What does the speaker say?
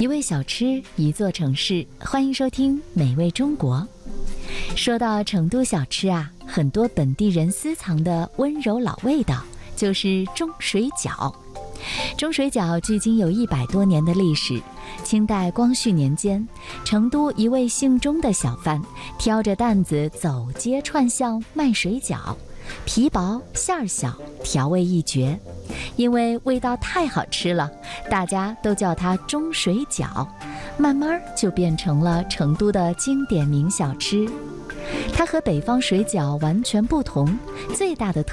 一味小吃，一座城市，欢迎收听《美味中国》。说到成都小吃啊，很多本地人私藏的温柔老味道，就是钟水饺。钟水饺距今有100多年的历史。清代光绪年间，成都一位姓钟的小贩挑着担子走街串巷卖水饺，皮薄馅儿小，调味一绝。因为味道太好吃了，大家都叫它钟水饺，慢慢就变成了成都的经典名小吃。它和北方水饺完全不同，最大的